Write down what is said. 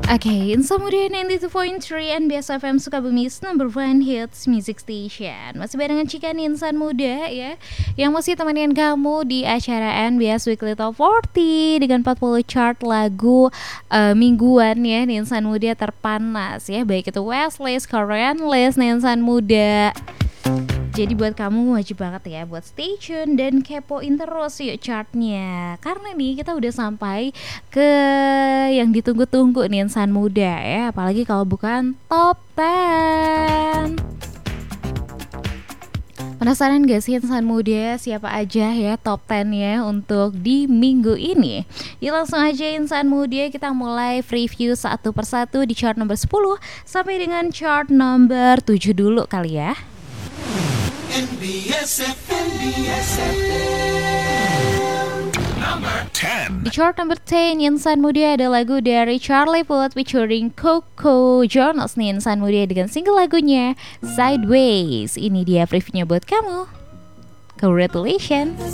Oke, Insan Muda 92.3 NBS FM Sukabumi's number one hits music station. Masih barengan Cikan Insan Muda ya, yang masih temenin kamu di acara NBS Weekly Top 40 dengan 40 chart lagu mingguan ya nih Insan Muda terpanas ya, baik itu West List, Korean List nih Insan Muda. Jadi buat kamu wajib banget ya buat stay tune dan kepoin terus yuk chartnya. Karena nih kita udah sampai ke yang ditunggu-tunggu nih Insan Muda ya. Apalagi kalau bukan top 10. Penasaran gak sih Insan Muda siapa aja ya top 10 ya untuk di minggu ini? Yuk langsung aja Insan Muda, kita mulai preview satu persatu di chart nomor 10 sampai dengan chart nomor 7 dulu kali ya. NBS FM number 10. Di chart number 10 Insan Muda ada lagu dari Charlie Puth featuring Coco Jonas nih Insan Muda dengan single lagunya Sideways. Ini dia previewnya buat kamu. Congratulations.